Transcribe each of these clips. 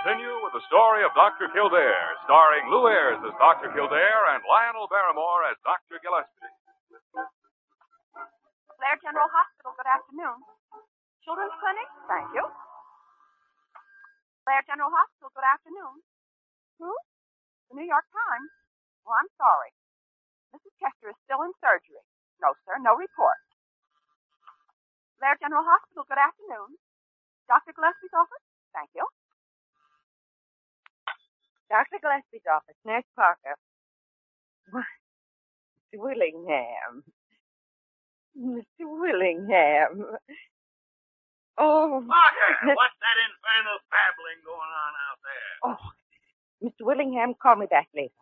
continue with the story of Dr. Kildare, starring Lou Ayres as Dr. Kildare and Lionel Barrymore as Dr. Gillespie. Blair General Hospital, good afternoon. Children's Clinic? Thank you. Blair General Hospital, good afternoon. Who? The New York Times. Oh, I'm sorry. Mrs. Kester is still in surgery. No, sir, no report. Blair General Hospital, good afternoon. Dr. Gillespie's office? Thank you. Dr. Gillespie's office, Nurse Parker. Mr. Willingham. Mr. Willingham. Oh. Parker, what's that infernal babbling going on out there? Oh, Mr. Willingham, call me back later.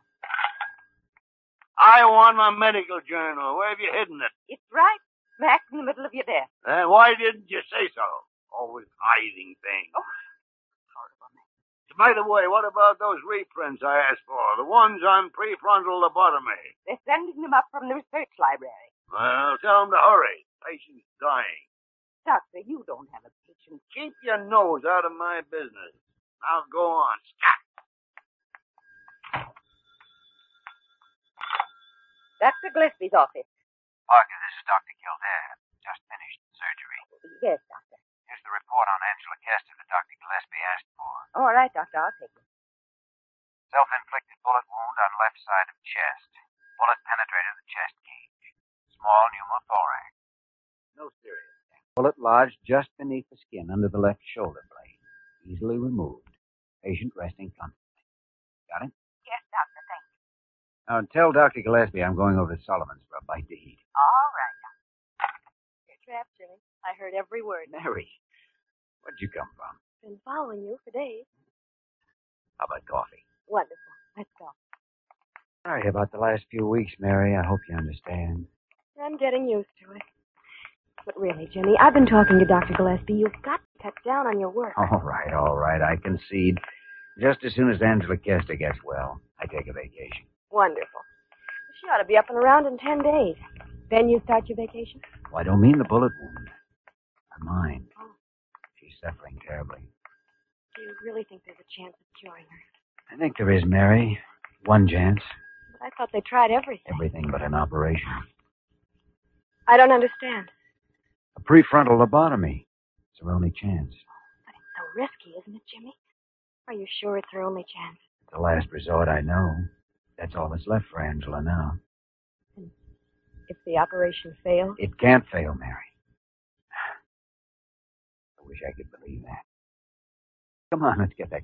I want my medical journal. Where have you hidden it? It's right smack in the middle of your desk. Then why didn't you say so? Always hiding things. Oh, horrible man. By the way, what about those reprints I asked for? The ones on prefrontal lobotomy? They're sending them up from the research library. Well, tell them to hurry. Patient's dying. Doctor, you don't have a patient. Keep your nose out of my business. Now go on. Stop. Dr. Gillespie's office. Parker, this is Dr. Kildare. Just finished surgery. Yes, doctor. Here's the report on Angela Kester that Dr. Gillespie asked for. All right, doctor, I'll take it. Self-inflicted bullet wound on left side of chest. Bullet penetrated the chest cage. Small pneumothorax. No serious. Bullet lodged just beneath the skin under the left shoulder blade. Easily removed. Patient resting comfortably. Got it? Yes, doctor, thank you. Now tell Dr. Gillespie I'm going over to Sullivan's for a bite to eat. All right, doctor. You're trapped, Jimmy. I heard every word. Mary, where'd you come from? Been following you for days. How about coffee? Wonderful. Let's go. Sorry about the last few weeks, Mary. I hope you understand. I'm getting used to it. But really, Jimmy, I've been talking to Dr. Gillespie. You've got to cut down on your work. All right. I concede. Just as soon as Angela Kester gets well, I take a vacation. Wonderful. She ought to be up and around in 10 days. Then you start your vacation? Well, I don't mean the bullet wound. Her mind. Oh. She's suffering terribly. Do you really think there's a chance of curing her? I think there is, Mary. One chance. But I thought they tried everything. Everything but an operation. I don't understand. A prefrontal lobotomy. It's her only chance. But it's so risky, isn't it, Jimmy? Are you sure it's her only chance? It's the last resort, I know. That's all that's left for Angela now. And if the operation fails? It can't fail, Mary. I wish I could believe that. Come on, let's get that